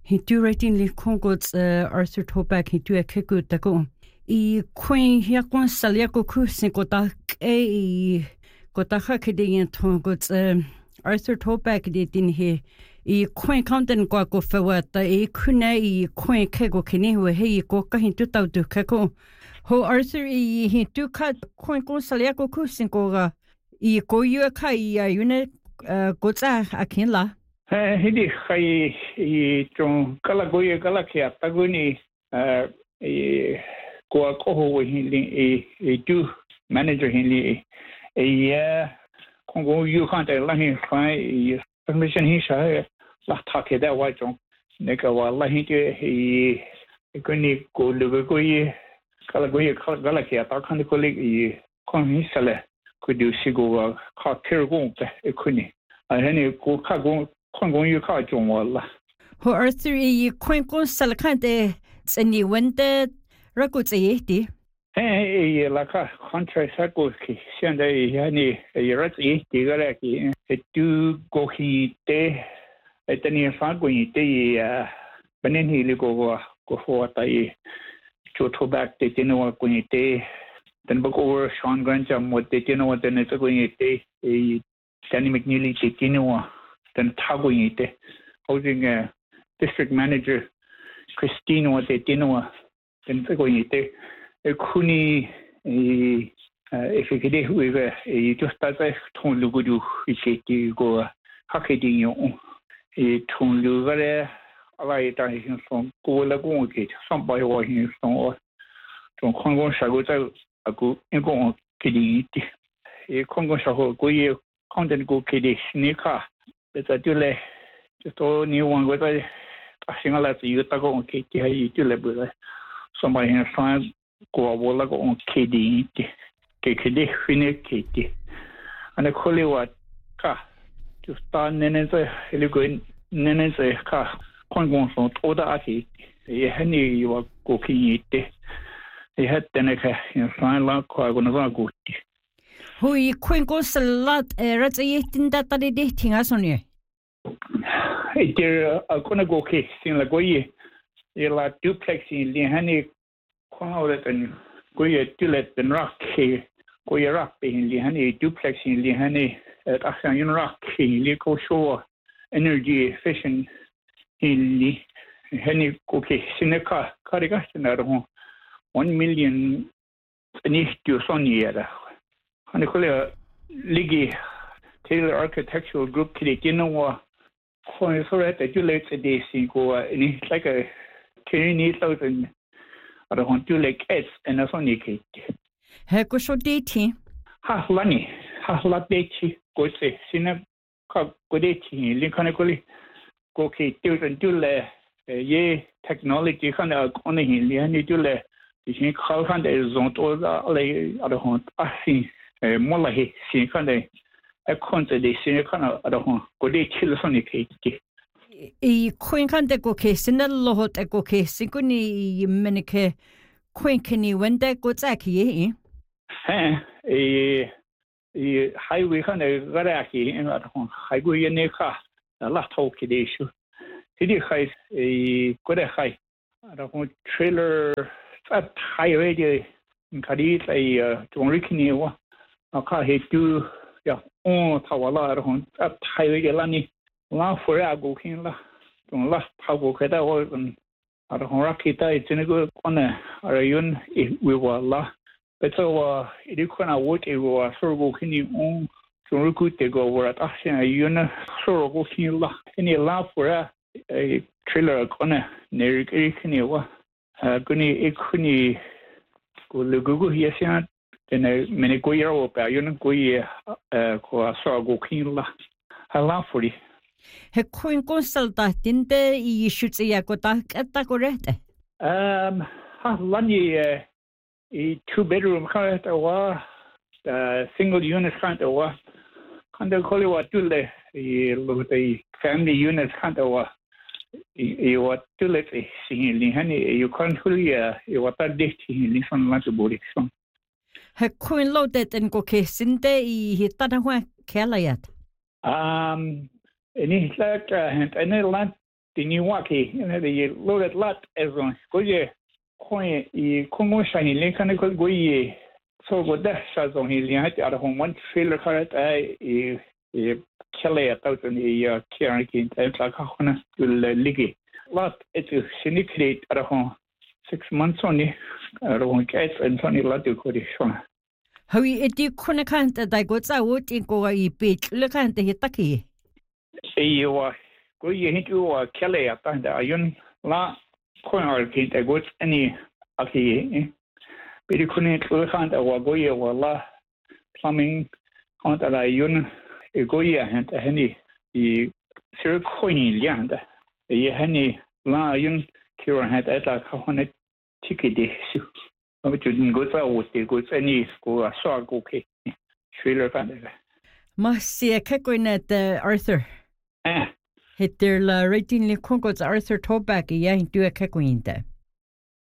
He do writing li Congo's Arthur Toback he do a kiku tako. I queen here one saliako kusin gota e gota hakidi Congo's Arthur Toback did in here. I queen content go fawata e kuna I queen kego kini we he go ka hintu tau du kako. Ho Arthur he do cut queen go saliako kusin go I go you ka I unit gota akinla. Hindi kay yung kalagoy kalakya taguni ko ako hindi do manager hindi kung you can't lahin fine permission hi siya la take da wa jong neka wala hindi kuni ko lugo kalagoy kalakya ta kan ko li kon hi sala ko do sigo ka kergo kuni hani ko ka go Ho Arthur I Quenco Salcante Sani Wente Rakuti. Laka contract Sakoki, Sanda Yani, Rati, Tigaraki, do go he day at the near Fagui day, Benini Ligo go for I to back the dinner going day, then book over Sean Grantham what they dinner what then it's going day, a Danny McNeely dinner. Then Tagoyite, housing district manager Christine was a dinner, then Tagoyite, a Kuni, if you could with a just as I told Lugudu, you go Hakadin, a Tun Lugare, a light from Gola Gate, somebody walking from Congo Shagota, a good and go on Kiddy, a Congo Shago, go content go Kiddy, Sneaker. It's a dule just all new one with a single as you tago on Katie, you dule somebody in France go a wall on KD, KD, Finnick Katie. And a collie what car to start Nennes a Heligoin Nennes a car, Congon from Toda Aki, a henny you are cooking it. They had Teneka in France, like Quagonago. Hui Quenco Salat Ratsayitin that they dating us on you. There are gonna go case in La Goye, a la duplex in Lihani, Qualet and Goya Tillet and Rock, Goya Rock in Lihani, duplex in Lihani at Asan Rock, Lico Shore, energy efficient in Henny Cookie, Seneca, Carigaston at home, 1 million finished your son year. Nicola Ligi Taylor Architectural Group Kilikino Cornet that you late a day go and it's like a 20,000 at a two like S and a Sonic. Hecosho dating Half Lani, half la dati, go say, Sina Godati, Lincoln go Kate, and Dule, ye technology kind of on the hill, and you dule. You think how can they zone all the other home? I think. Molahi, see, kind of a concert, they see a kind of other home. Go they kill Sonic. A queen can't go case in the lot echo case, Siguni Menike, Quinkany when they go Zaki, A highway kind of Garaki and at home. Highway Neka, a lot of issue. He has a good high at a home trailer at high radio in Cadiz, a John Rickney. I hate you, yeah, on Tawala on up highway Lani, La for a go king la, don't last Pavo Keta or at a Horakita, it's in a good corner, or a yun if we were la. But so it can work if we were sure go king on to recruit they go over at Asian, a yun, sure go king la, any laugh for a trailer corner, near Kiniwa, Guni Ekuni go Lugu, yes, then a many go year or you know go year saw go king la. I laugh for it. He queen consulta didn't you should say I got at the correct. Lani a 2-bedroom kind of single unit kind of kind of call it what do the family unit kind of what do let see honey you can't really what that date in some lunch body. He queen loaded and go case in the he thought I went Kellyat. And it's like and land Tini waki the loaded lot as on goye coin e Congo shiny mechanical goye so go that shas on his at home one trailer car a Kelly 1,000 a Kiaraki and Lakahona will ligi. Lot it is syndicate at home 6 months only around cats and Tony Latu Kodishona. How it you couldn't count that I got out in go a bit look at the Hitaki. You are goye hit you or Kelly at the Ayun La coin or kid I got any aki. But couldn't look at our goye or la plumbing on the Ayun. Goya and a henny the Sir Coin Land. A henny lion Kira had at a Kahona ticket issue. Which didn't go with the goods any school, a shark okay. Trailer Panda. Must see a cacoin at Arthur. Hit their rating the Congo's Arthur Toback, yeah, do a cacoin there.